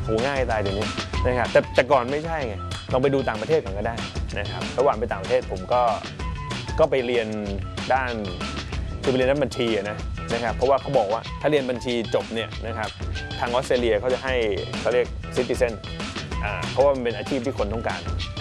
โหง่ายตายเดี๋ยวนี้นะครับแต่ก่อนไม่ใช่ไงลองไปดูต่างประเทศก่อนก็ได้นะครับระหว่างไปต่างประเทศผมก็ไปเรียนด้านคือไปเรียนด้านบัญชีนะครับเพราะว่าเขาบอกว่าถ้าเรียนบัญชีจบเนี่ยนะครับทางออสเตรเลียเขาจะให้เขาเรียกซิติเซนเพราะว่ามันเป็นอาชีพที่คนต้องการ